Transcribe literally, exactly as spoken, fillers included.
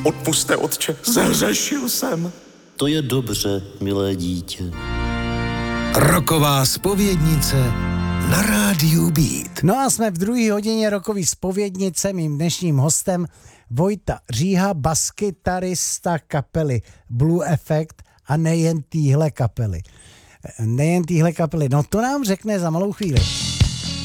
Odpusťte, otče, zhřešil jsem. To je dobře, milé dítě. Roková zpovědnice na rádiu Beat. No a jsme v druhé hodině rokový zpovědnice. Mým dnešním hostem Vojta Říha, baskytarista kapely Blue Effect a nejen týhle kapely. Nejen týhle kapely. No to nám řekne za malou chvíli.